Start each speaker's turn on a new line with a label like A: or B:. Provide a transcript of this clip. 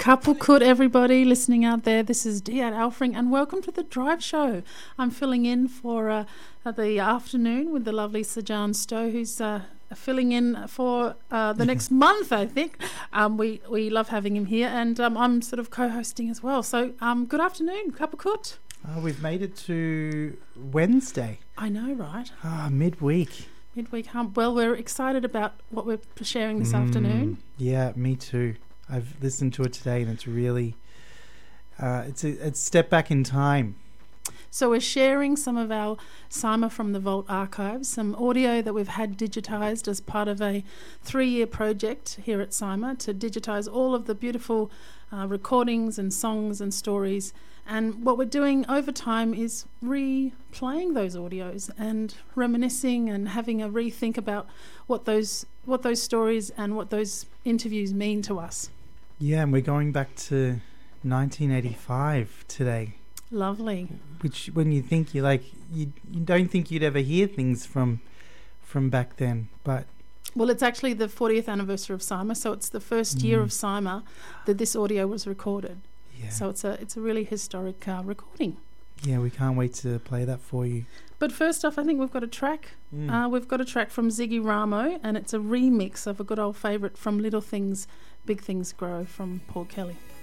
A: Couple could, everybody listening out there. This is Dee Alfring, and welcome to the Drive Show. I'm filling in for the afternoon with the lovely Sajan Stowe, who's filling in for the next month, I think. We love having him here, and I'm sort of co-hosting as well. So good afternoon, Couple could.
B: We've made it to Wednesday.
A: I know, right?
B: Midweek.
A: Midweek hump. Well, we're excited about what we're sharing this afternoon.
B: Yeah, me too. I've listened to it today, and it's really it's a step back in time.
A: So we're sharing some of our Saima from the Vault archives, some audio that we've had digitised as part of a 3-year project here at Saima to digitise all of the beautiful recordings and songs and stories. And what we're doing over time is replaying those audios and reminiscing and having a rethink about what those stories and what those interviews mean to us.
B: Yeah, and we're going back to 1985 today.
A: Lovely.
B: Which, when you think, you don't think you'd ever hear things from back then, but...
A: Well, it's actually the 40th anniversary of Saima, so it's the first year of Saima that this audio was recorded. Yeah. So it's a really historic recording.
B: Yeah, we can't wait to play that for you.
A: But first off, I think we've got a track. We've got a track from Ziggy Ramo, and it's a remix of a good old favourite from Little Things, Big Things Grow from Paul Kelly.